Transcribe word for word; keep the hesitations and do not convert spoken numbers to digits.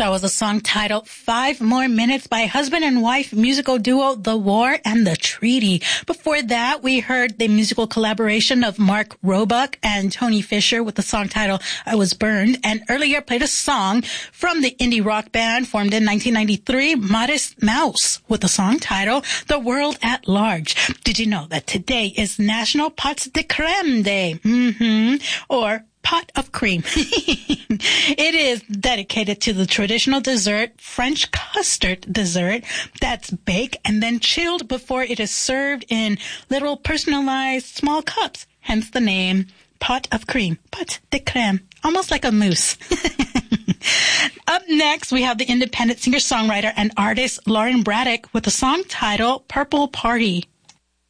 That was a song titled Five More Minutes by husband and wife musical duo The War and the Treaty. Before that, we heard the musical collaboration of Mark Roebuck and Tony Fisher with the song titled I Was Burned. And earlier played a song from the indie rock band formed in nineteen ninety-three, Modest Mouse, with the song titled The World at Large. Did you know that today is National Pots de Crème Day? Mm-hmm. Or pot of cream. It is dedicated to the traditional dessert, French custard dessert, that's baked and then chilled before it is served in little personalized small cups. Hence the name pot of cream, pot de crème, almost like a mousse. Up next, we have the independent singer-songwriter and artist Lauren Braddock with the song titled Purple Party.